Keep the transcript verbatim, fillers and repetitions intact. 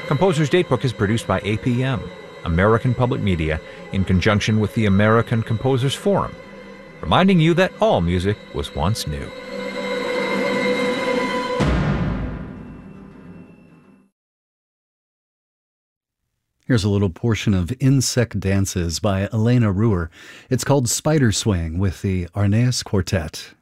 Composer's Datebook is produced by A P M, American Public Media, in conjunction with the American Composers Forum, reminding you that all music was once new. Here's a little portion of Insect Dances by Elena Ruhr. It's called Spider Swing with the Arneas Quartet.